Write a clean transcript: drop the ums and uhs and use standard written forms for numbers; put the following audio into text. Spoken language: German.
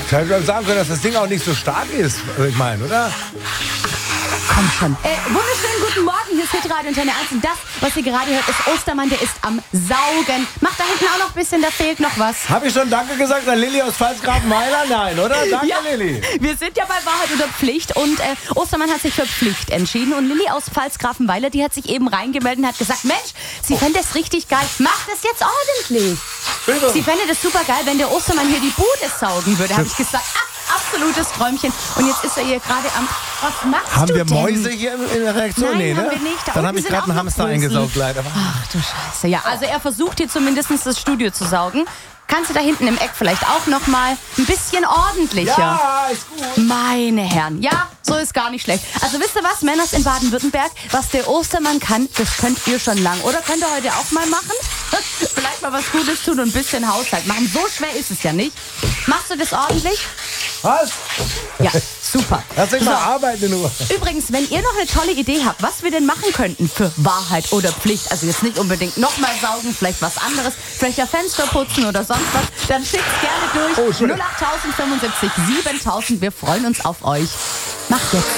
Ich hätte sagen können, dass das Ding auch nicht so stark ist, ich meine, oder? Komm schon. Wunderschönen guten Morgen, hier ist Hitradio Antenne 1 und das, was ihr gerade hört, ist Ostermann, der ist am Saugen. Macht da hinten auch noch ein bisschen, da fehlt noch was. Habe ich schon Danke gesagt an Lilly aus Pfalzgrafenweiler? Nein, oder? Danke, Ja, Lilly. wir sind ja bei Wahrheit oder Pflicht und Ostermann hat sich für Pflicht entschieden und Lilly aus Pfalzgrafenweiler, die hat sich eben reingemeldet und hat gesagt, Mensch, sie fände es richtig geil, mach das jetzt ordentlich. Bitte. Sie fände das super geil, wenn der Ostermann hier die Bude saugen würde, habe ich gesagt. Absolutes Träumchen. Und jetzt ist er hier gerade am... Was machst Haben du wir denn? Mäuse hier in der Reaktion? Nein, Nee, ne? haben wir nicht. Da Dann unten habe ich sind gerade auch einen noch Hamster Brüssel. eingesaugt, leider. Ach du Scheiße. Ja, also er versucht hier zumindest das Studio zu saugen. Kannst du da hinten im Eck vielleicht auch noch mal ein bisschen ordentlicher? Ja, ist gut. Meine Herren, ja, so ist gar nicht schlecht. Also wisst ihr was, Männers in Baden-Württemberg, was der Ostermann kann, das könnt ihr schon lang. Oder könnt ihr heute auch mal machen? Vielleicht mal was Gutes tun und ein bisschen Haushalt machen. So schwer ist es ja nicht. Machst du das ordentlich? Was? Ja, super. Lass dich mal arbeiten in Ruhe. Übrigens, wenn ihr noch eine tolle Idee habt, was wir denn machen könnten für Wahrheit oder Pflicht, also jetzt nicht unbedingt nochmal saugen, vielleicht was anderes, vielleicht ja Fenster putzen oder sonst was, dann schickt's gerne durch. Oh, schön. 08075 7000. Wir freuen uns auf euch. Macht jetzt.